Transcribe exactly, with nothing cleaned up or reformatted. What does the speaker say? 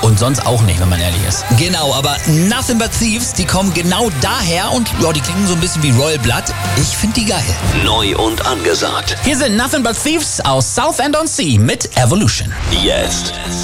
Und sonst auch nicht, wenn man ehrlich ist. Genau, aber Nothing But Thieves, die kommen genau daher und ja, die klingen so ein bisschen wie Royal Blood. Ich finde die geil. Neu und angesagt. Hier sind Nothing But Thieves aus Southend-on-Sea mit Evolution. Jetzt.